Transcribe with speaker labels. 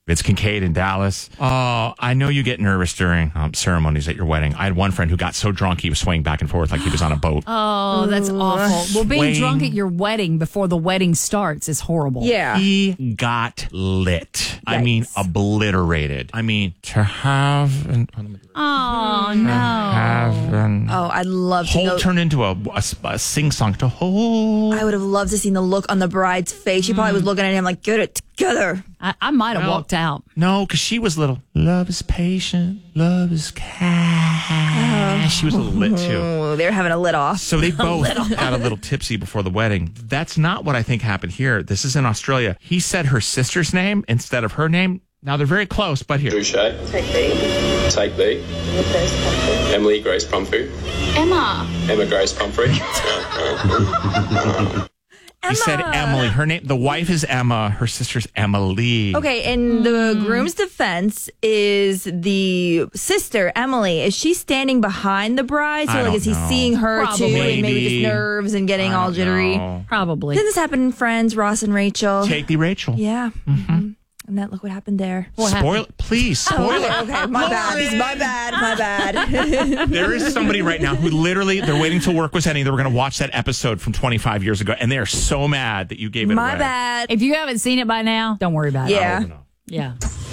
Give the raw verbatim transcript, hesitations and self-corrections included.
Speaker 1: Vince Kincaid in Dallas. Oh, I know you get nervous during um, ceremonies at your wedding. I had one friend who got so drunk he was swaying back and forth like he was on a boat.
Speaker 2: Oh, that's awful. Well, being
Speaker 1: Swaying.
Speaker 2: drunk at your wedding before the wedding starts is horrible.
Speaker 3: Yeah.
Speaker 1: He got lit. I mean, obliterated. I mean, to have an,
Speaker 2: Oh, no.
Speaker 1: have an
Speaker 3: Oh, I'd love to
Speaker 1: whole
Speaker 3: know.
Speaker 1: turn into a, a, a sing song to whole.
Speaker 3: I would have loved to see the look on the bride's face. She probably was looking at him like, get it together.
Speaker 2: I, I might have
Speaker 1: Well,
Speaker 2: walked out.
Speaker 1: No, because she was little. Love is patient. Love is kind. She was a little lit too.
Speaker 3: Oh, they're having a lit off.
Speaker 1: So they both got a little tipsy before the wedding. That's not what I think happened here. This is in Australia. He said her sister's name instead of her name. Now they're very close, but here.
Speaker 4: Boucher. Take B. Take B. Emily Grace Pumphrey.
Speaker 5: Emma.
Speaker 4: Emma Grace Pumphrey.
Speaker 1: He said Emily. Her name, the wife is Emma. Her sister's Emily.
Speaker 3: Okay, in the groom's defense, is the sister, Emily, is she standing behind the bride? So,
Speaker 1: I
Speaker 3: like,
Speaker 1: don't
Speaker 3: is he
Speaker 1: know.
Speaker 3: seeing her
Speaker 2: Probably.
Speaker 3: too? And maybe
Speaker 1: Maybe.
Speaker 3: just nerves and getting
Speaker 1: I
Speaker 3: all
Speaker 1: don't
Speaker 3: jittery?
Speaker 1: know.
Speaker 2: Probably.
Speaker 3: Didn't this happen in Friends, Ross and Rachel?
Speaker 1: Take the Rachel.
Speaker 3: Yeah. Mm-hmm. And that, look what happened there.
Speaker 2: What
Speaker 1: Spoil,
Speaker 2: happened?
Speaker 1: please, spoil it.
Speaker 3: Okay, my bad. This is my bad. My bad.
Speaker 1: There is somebody right now who literally, they're waiting till work was ending. They were going to watch that episode from twenty-five years ago, and they're so mad that you gave it
Speaker 3: my
Speaker 1: away.
Speaker 3: bad.
Speaker 2: If you haven't seen it by now, don't worry about it.
Speaker 3: Yeah.
Speaker 1: I don't know.
Speaker 2: Yeah.